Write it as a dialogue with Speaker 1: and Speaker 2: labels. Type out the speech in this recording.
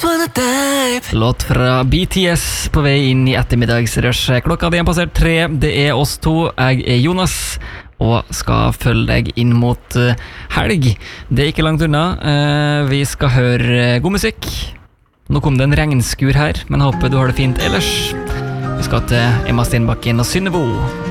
Speaker 1: Låt fra BTS på vei inn i ettermiddagsrush. Klokka er passert 3, det er oss to. Jeg er Jonas og skal følge deg inn mot helg. Det er ikke langt unna. Vi skal høre god musikk. Nå kom det en regnskur her, men håper du har det fint ellers. Vi skal til Emma Stenbakken og Synnøve.